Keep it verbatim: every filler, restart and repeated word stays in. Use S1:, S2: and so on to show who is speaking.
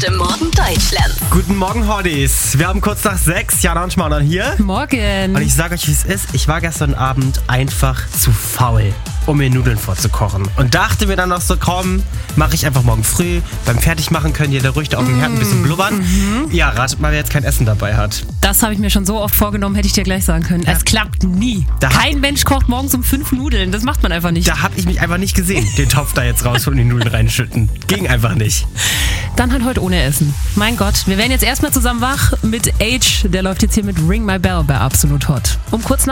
S1: beste Morgen Deutschlands.
S2: Guten Morgen, Hotties. Wir haben kurz nach sechs. Jana und Schmarrn hier.
S3: Morgen.
S2: Und ich sage euch, wie es ist. Ich war gestern Abend einfach zu faul, um mir Nudeln vorzukochen. Und dachte mir dann noch so, komm, mache ich einfach morgen früh. Beim Fertigmachen können ihr da ruhig da auf dem Herd ein bisschen blubbern.
S3: Mhm.
S2: Ja, ratet mal, wer jetzt kein Essen dabei hat.
S3: Das habe ich mir schon so oft vorgenommen, hätte ich dir gleich sagen können.
S2: Ja.
S3: Es klappt nie.
S2: Da
S3: Kein Mensch kocht morgens um fünf Nudeln. Das macht man einfach nicht.
S2: Da habe ich mich einfach nicht gesehen, den Topf da jetzt raus und die Nudeln reinschütten. Ging einfach nicht.
S3: Dann halt heute ohne Essen. Mein Gott, wir werden jetzt erstmal zusammen wach mit Age. Der läuft jetzt hier mit Ring My Bell bei Absolut Hot. Um kurz nach